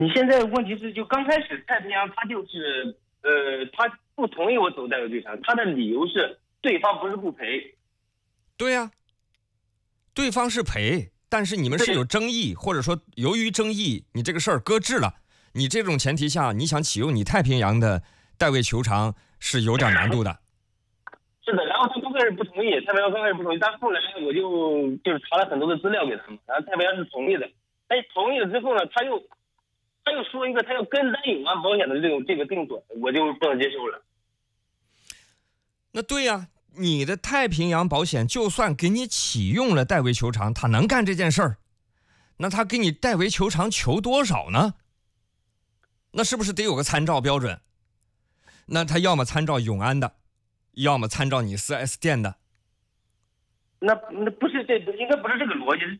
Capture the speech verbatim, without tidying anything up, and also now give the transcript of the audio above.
你现在问题是，就刚开始太平洋他就是，呃，他不同意我走代位赔偿，他的理由是对方不是不赔。 对呀、啊，对方是赔，但是你们是有争议，或者说由于争议，你这个事儿搁置了。你这种前提下，你想启用你太平洋的代位求偿是有点难度的。 是的，然后他刚开始不同意，太平洋刚开始不同意，但后来我就就是查了很多的资料给他们，然后太平洋是同意的。哎，同意了之后呢，他又他又说一个他要跟单永安保险的这种这个定损，我就不能接受了。 那对呀、啊，你的太平洋保险就算给你启用了代为求偿，他能干这件事儿，那他给你代为求偿求多少呢？那是不是得有个参照标准？那他要么参照永安的，要么参照你 四 S 店的。 那那不是这应该不是这个逻辑，